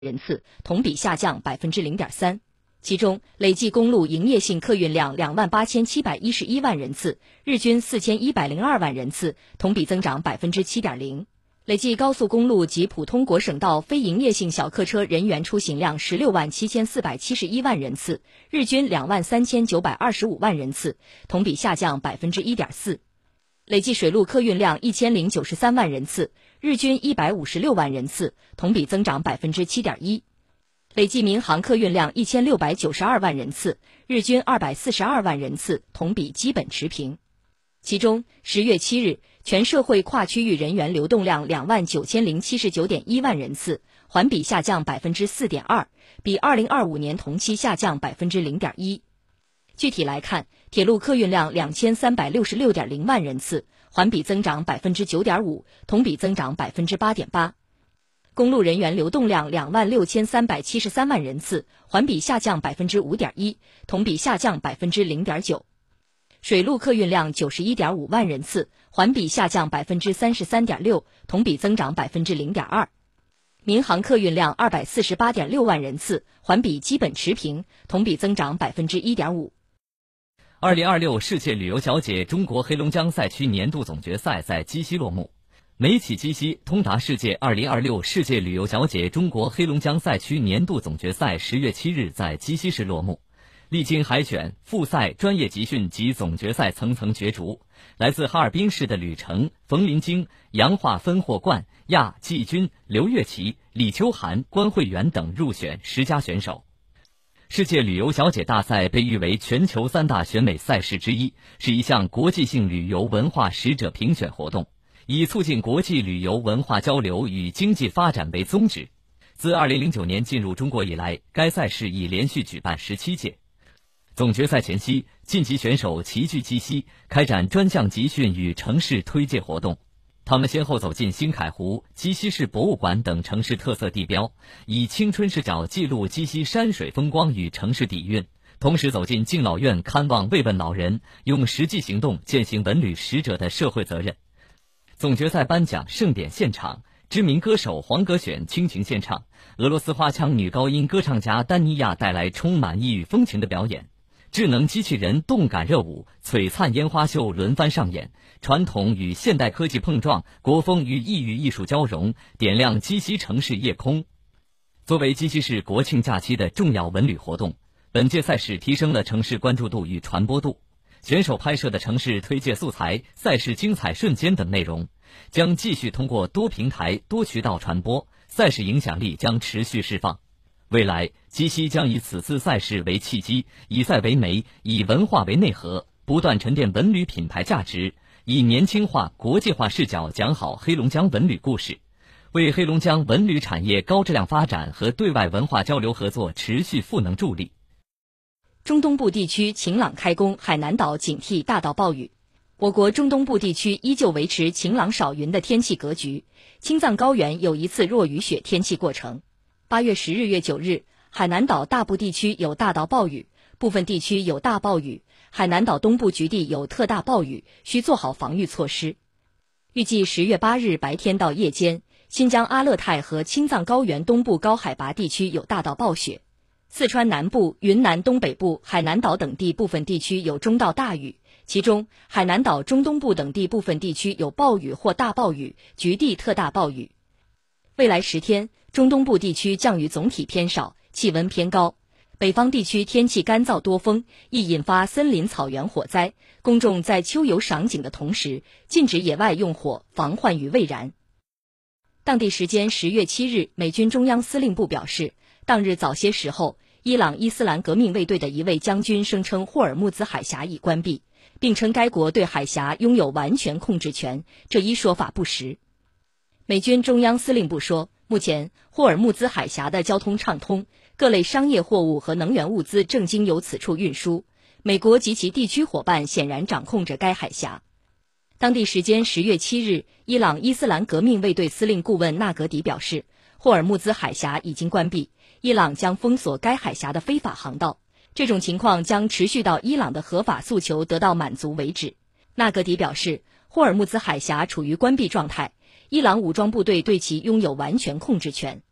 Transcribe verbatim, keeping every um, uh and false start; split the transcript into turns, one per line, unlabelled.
人次，同比下降 百分之零点三。其中，累计公路营业性客运量两万八千七百一十一万人次，日均四千一百零二万人次，同比增长 百分之七点零。累计高速公路及普通国省道非营业性小客车人员出行量十六万七千四百七十一万人次，日均两万三千九百二十五万人次，同比下降 百分之一点四。累计水陆客运量一千零九十三万人次，日均一百五十六万人次，同比增长 百分之七点一。累计民航客运量一千六百九十二万人次，日均二百四十二万人次，同比基本持平。其中，十月七日，全社会跨区域人员流动量两万九千零七十九点一万人次，环比下降 百分之四点二， 比二零二五年同期下降 百分之零点一。具体来看，铁路客运量两千三百六十六点零万人次，环比增长 百分之九点五， 同比增长 百分之八点八。公路人员流动量两万六千三百七十三万人次，环比下降 百分之五点一， 同比下降 百分之零点九。水陆客运量九十一点五万人次，环比下降 百分之三十三点六， 同比增长 百分之零点二。民航客运量二百四十八点六万人次，环比基本持平，同比增长 百分之一点五。
二零二六世界旅游小姐中国黑龙江赛区年度总决赛在鸡西落幕。美企鸡西通达世界二零二六世界旅游小姐中国黑龙江赛区年度总决赛十月七日在鸡西市落幕。历经海选、复赛、专业集训及总决赛层层角逐，来自哈尔滨市的吕程、冯林京、洋化分获冠、亚季军、刘月琪、李秋涵、关慧媛等入选十佳选手。世界旅游小姐大赛被誉为全球三大选美赛事之一，是一项国际性旅游文化使者评选活动，以促进国际旅游文化交流与经济发展为宗旨。自二零零九年进入中国以来，该赛事已连续举办十七届。总决赛前夕，晋级选手齐聚鸡西，开展专项集训与城市推介活动。他们先后走进新凯湖、鸡西市博物馆等城市特色地标，以青春视角记录鸡西山水风光与城市底蕴，同时走进敬老院看望慰问老人，用实际行动践行文旅使者的社会责任。总决赛颁奖盛典现场，知名歌手黄格选倾情献唱，俄罗斯花腔女高音歌唱家丹妮亚带来充满异域风情的表演。智能机器人动感热舞、璀璨烟花秀轮番上演，传统与现代科技碰撞，国风与异域艺术交融，点亮鸡西城市夜空。作为鸡西市国庆假期的重要文旅活动，本届赛事提升了城市关注度与传播度。选手拍摄的城市推介素材、赛事精彩瞬间等内容，将继续通过多平台、多渠道传播，赛事影响力将持续释放。未来，鸡西将以此次赛事为契机，以赛为媒，以文化为内核，不断沉淀文旅品牌价值，以年轻化、国际化视角讲好黑龙江文旅故事，为黑龙江文旅产业高质量发展和对外文化交流合作持续赋能助力。
中东部地区晴朗开工，海南岛警惕大到暴雨。我国中东部地区依旧维持晴朗少云的天气格局，青藏高原有一次弱雨雪天气过程。八月十日月九日，海南岛大部地区有大到暴雨，部分地区有大暴雨，海南岛东部局地有特大暴雨，需做好防御措施。预计十月八日白天到夜间，新疆阿勒泰和青藏高原东部高海拔地区有大到暴雪，四川南部、云南东北部、海南岛等地部分地区有中到大雨，其中海南岛中东部等地部分地区有暴雨或大暴雨，局地特大暴雨。未来十天，中东部地区降雨总体偏少，气温偏高。北方地区天气干燥多风，易引发森林草原火灾。公众在秋游赏景的同时，禁止野外用火，防患于未然。当地时间十月七日，美军中央司令部表示，当日早些时候，伊朗伊斯兰革命卫队的一位将军声称霍尔木兹海峡已关闭，并称该国对海峡拥有完全控制权，这一说法不实。美军中央司令部说，目前霍尔木兹海峡的交通畅通，各类商业货物和能源物资正经由此处运输。美国及其地区伙伴显然掌控着该海峡。当地时间十月七日，伊朗伊斯兰革命卫队司令顾问纳格迪表示，霍尔木兹海峡已经关闭，伊朗将封锁该海峡的非法航道，这种情况将持续到伊朗的合法诉求得到满足为止。纳格迪表示，霍尔木兹海峡处于关闭状态，伊朗武装部队对其拥有完全控制权。